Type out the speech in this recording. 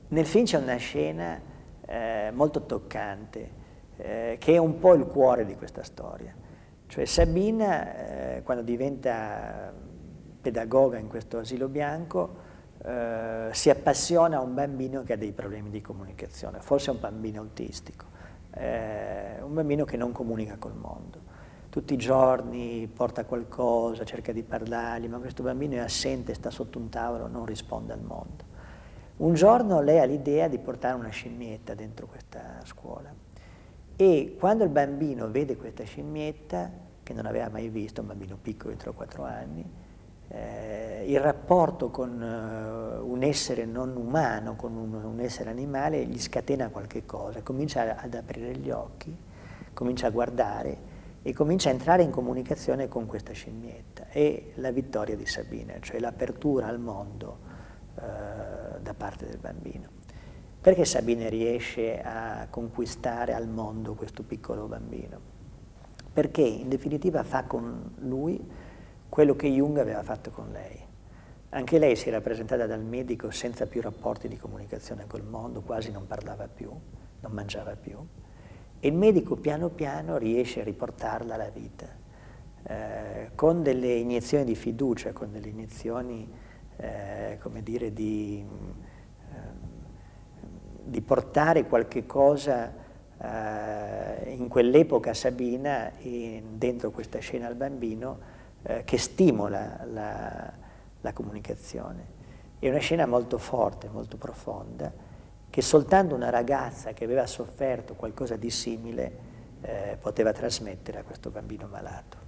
Nel film c'è una scena molto toccante, che è un po' il cuore di questa storia. Cioè Sabina, quando diventa pedagoga in questo asilo bianco, si appassiona a un bambino che ha dei problemi di comunicazione, forse è un bambino autistico, un bambino che non comunica col mondo. Tutti i giorni porta qualcosa, cerca di parlargli, ma questo bambino è assente, sta sotto un tavolo, non risponde al mondo. Un giorno lei ha l'idea di portare una scimmietta dentro questa scuola e quando il bambino vede questa scimmietta, che non aveva mai visto, un bambino piccolo di 3 o 4 anni, il rapporto con un essere non umano, con un essere animale, gli scatena qualche cosa, comincia ad aprire gli occhi, comincia a guardare e comincia a entrare in comunicazione con questa scimmietta. È la vittoria di Sabina, cioè l'apertura al mondo da parte del bambino. Perché Sabina riesce a conquistare al mondo questo piccolo bambino? Perché in definitiva fa con lui quello che Jung aveva fatto con lei. Anche lei si era presentata dal medico senza più rapporti di comunicazione col mondo, quasi non parlava più, non mangiava più. E il medico piano piano riesce a riportarla alla vita, con delle iniezioni di fiducia, con delle iniezioni, come dire, di portare qualche cosa in quell'epoca Sabina dentro questa scena al bambino che stimola la comunicazione. È una scena molto forte, molto profonda, che soltanto una ragazza che aveva sofferto qualcosa di simile poteva trasmettere a questo bambino malato.